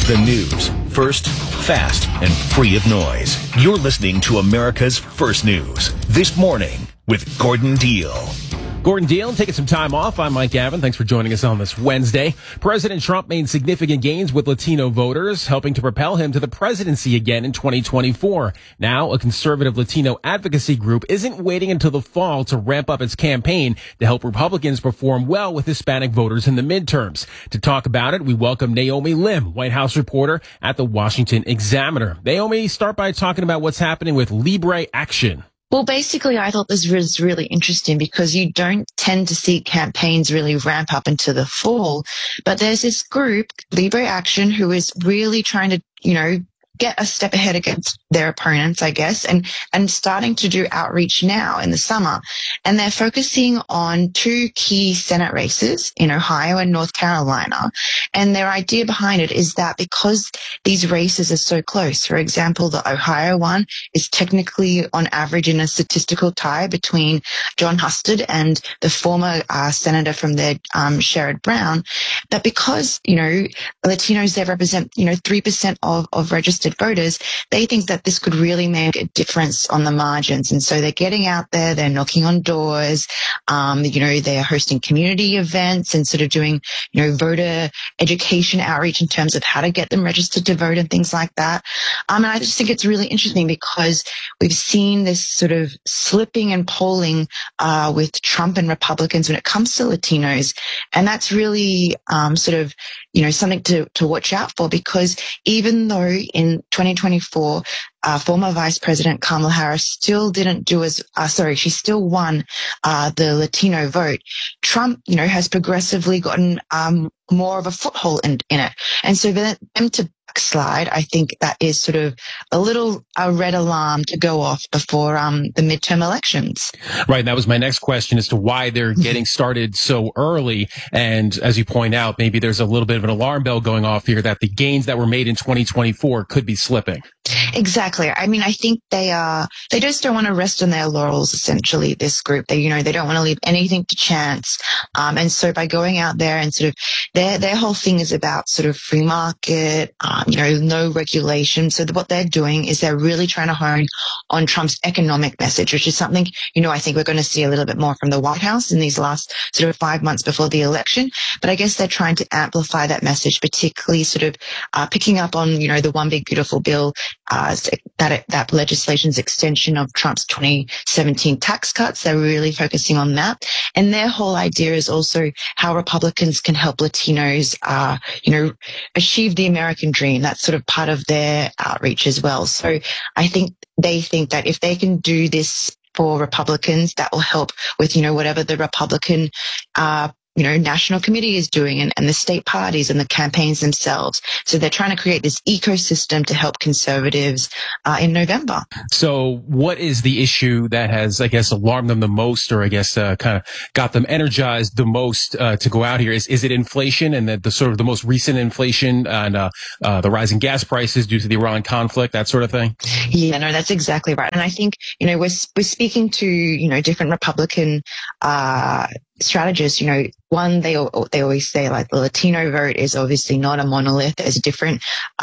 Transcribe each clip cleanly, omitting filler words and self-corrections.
The news, first, fast, and free of noise. You're listening to America's First News. This morning with Gordon Deal. Gordon Deal, taking some time off. I'm Mike Gavin. Thanks for joining us on this Wednesday. President Trump made significant gains with Latino voters, helping to propel him to the presidency again in 2024. Now, a conservative Latino advocacy group isn't waiting until the fall to ramp up its campaign to help Republicans perform well with Hispanic voters in the midterms. To talk about it, we welcome Naomi Lim, White House reporter at the Washington Examiner. Naomi, start by talking about what's happening with Libre Action. Well, basically, I thought this was really interesting because you don't tend to see campaigns really ramp up into the fall. But there's this group, Libre Action, who is really trying to, get a step ahead against their opponents, I guess, and starting to do outreach now in the summer. And they're focusing on two key Senate races in Ohio and North Carolina. And their idea behind it is that because these races are so close, for example, the Ohio one is technically on average in a statistical tie between Jon Husted and the former senator from there, Sherrod Brown, that because, Latinos, they represent, 3% of registered voters, they think that this could really make a difference on the margins. And so they're getting out there, they're knocking on doors, they're hosting community events and sort of doing, voter education outreach in terms of how to get them registered to vote and things like that. And I just think it's really interesting because we've seen this sort of slipping and polling with Trump and Republicans when it comes to Latinos. And that's really something to watch out for, because even though in 2024, former Vice President Kamala Harris still didn't do she still won the Latino vote. Trump, has progressively gotten more of a foothold in it. And so for them to backslide, I think that is sort of a red alarm to go off before the midterm elections. Right. That was my next question as to why they're getting started so early. And as you point out, maybe there's a little bit of an alarm bell going off here that the gains that were made in 2024 could be slipping. Exactly. I mean, I think they just don't want to rest on their laurels, essentially, this group. They don't want to leave anything to chance. And so by going out there and sort of their whole thing is about sort of free market, no regulation. So what they're doing is they're really trying to hone on Trump's economic message, which is something, I think we're going to see a little bit more from the White House in these last sort of 5 months before the election. But I guess they're trying to amplify that message, particularly sort of picking up on, the One Big Beautiful Bill, that legislation's extension of Trump's 2017 tax cuts. They're really focusing on that. And their whole idea is also how Republicans can help Latinos, achieve the American dream. That's sort of part of their outreach as well. So I think they think that if they can do this for Republicans, that will help with, whatever the Republican, national committee is doing and the state parties and the campaigns themselves. So they're trying to create this ecosystem to help conservatives in November. So what is the issue that has, I guess, alarmed them the most, or I guess kind of got them energized the most to go out here? Is it inflation and the sort of the most recent inflation and the rising gas prices due to the Iran conflict, that sort of thing? Yeah, no, that's exactly right. And I think, we're speaking to, different Republican strategists. One, they always say, like, the Latino vote is obviously not a monolith. There's different,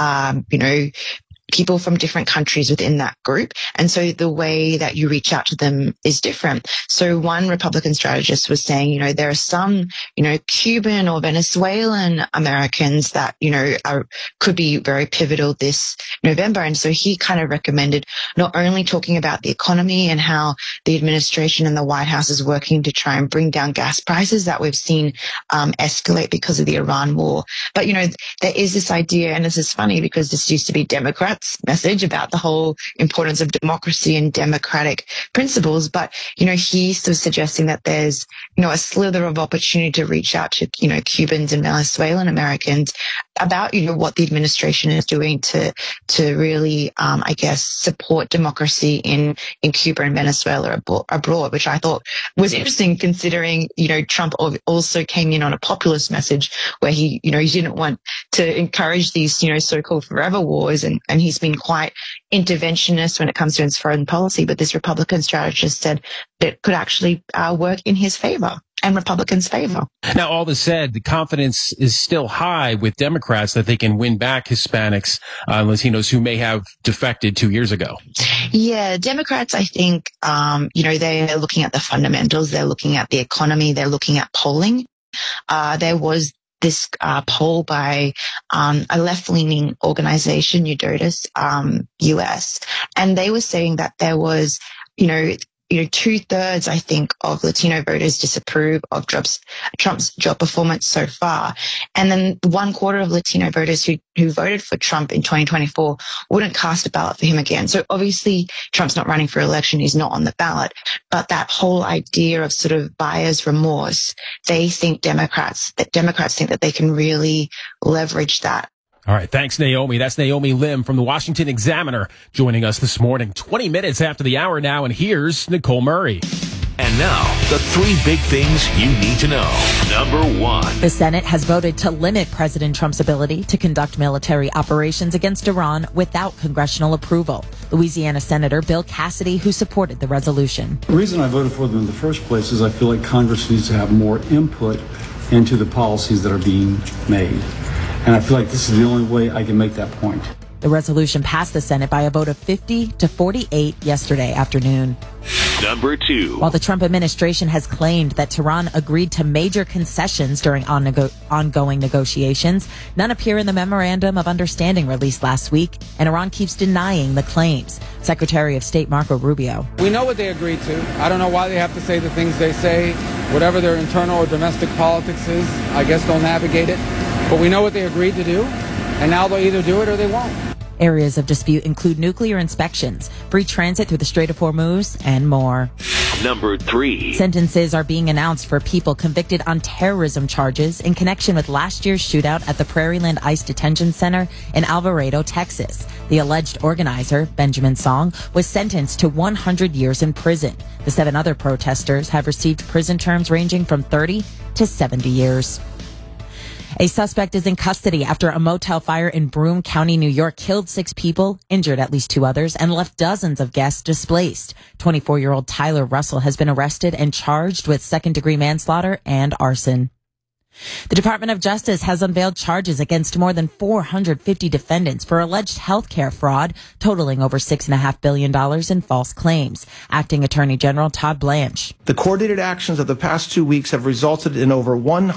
people from different countries within that group. And so the way that you reach out to them is different. So one Republican strategist was saying, there are some, Cuban or Venezuelan Americans that, could be very pivotal this November. And so he kind of recommended not only talking about the economy and how the administration and the White House is working to try and bring down gas prices that we've seen escalate because of the Iran war. But, there is this idea, and this is funny because this used to be Democrats' message about the whole importance of democracy and democratic principles. But, he's sort of suggesting that there's, a slither of opportunity to reach out to, Cubans and Venezuelan Americans about, what the administration is doing to really, I guess, support democracy in Cuba and Venezuela abroad, which I thought was interesting considering, Trump also came in on a populist message where he didn't want to encourage these, so-called forever wars. And he's been quite interventionist when it comes to his foreign policy. But this Republican strategist said that it could actually work in his favor. and Republicans favor. Now, all this said, the confidence is still high with Democrats that they can win back Hispanics, Latinos who may have defected 2 years ago. Yeah, Democrats, I think, they're looking at the fundamentals. They're looking at the economy. They're looking at polling. There was this poll by a left-leaning organization, Udotis, US, and they were saying that there was, 2/3, I think, of Latino voters disapprove of Trump's job performance so far. And then 1/4 of Latino voters who voted for Trump in 2024 wouldn't cast a ballot for him again. So obviously Trump's not running for election. He's not on the ballot. But that whole idea of sort of buyer's remorse, Democrats think that they can really leverage that. All right. Thanks, Naomi. That's Naomi Lim from the Washington Examiner joining us this morning. 20 minutes after the hour now, and here's Nicole Murray. And now, the 3 big things you need to know. Number 1. The Senate has voted to limit President Trump's ability to conduct military operations against Iran without congressional approval. Louisiana Senator Bill Cassidy, who supported the resolution. The reason I voted for them in the first place is I feel like Congress needs to have more input into the policies that are being made. And I feel like this is the only way I can make that point. The resolution passed the Senate by a vote of 50-48 yesterday afternoon. Number 2. While the Trump administration has claimed that Tehran agreed to major concessions during ongoing negotiations, none appear in the Memorandum of Understanding released last week, and Iran keeps denying the claims. Secretary of State Marco Rubio. We know what they agreed to. I don't know why they have to say the things they say. Whatever their internal or domestic politics is, I guess they'll navigate it. But we know what they agreed to do, and now they'll either do it or they won't. Areas of dispute include nuclear inspections, free transit through the Strait of Hormuz, and more. Number 3. Sentences are being announced for people convicted on terrorism charges in connection with last year's shootout at the Prairieland ICE Detention Center in Alvarado, Texas. The alleged organizer, Benjamin Song, was sentenced to 100 years in prison. The 7 other protesters have received prison terms ranging from 30 to 70 years. A suspect is in custody after a motel fire in Broome County, New York, killed 6 people, injured at least 2 others, and left dozens of guests displaced. 24-year-old Tyler Russell has been arrested and charged with second-degree manslaughter and arson. The Department of Justice has unveiled charges against more than 450 defendants for alleged healthcare fraud, totaling over $6.5 billion in false claims. Acting Attorney General Todd Blanche. The coordinated actions of the past 2 weeks have resulted in over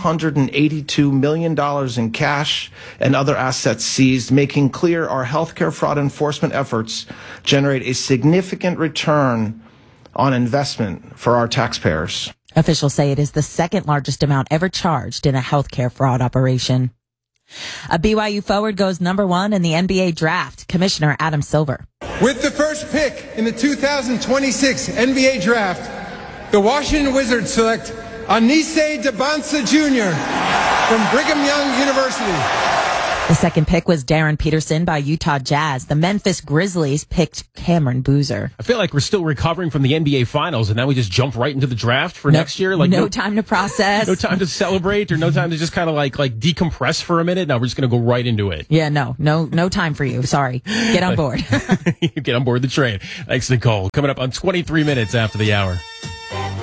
$182 million in cash and other assets seized, making clear our healthcare fraud enforcement efforts generate a significant return on investment for our taxpayers. Officials say it is the second largest amount ever charged in a healthcare fraud operation. A BYU forward goes number 1 in the NBA draft. Commissioner Adam Silver. With the first pick in the 2026 NBA draft, the Washington Wizards select Anise Debansa Jr. from Brigham Young University. The second pick was Darren Peterson by Utah Jazz. The Memphis Grizzlies picked Cameron Boozer. I feel like we're still recovering from the NBA Finals, and now we just jump right into the draft for next year. Like no time to process. No time to celebrate, or no time to just kind of like decompress for a minute. Now we're just going to go right into it. Yeah, no time for you. Sorry. Get on board. Get on board the train. Thanks, Nicole. Coming up on 23 minutes after the hour.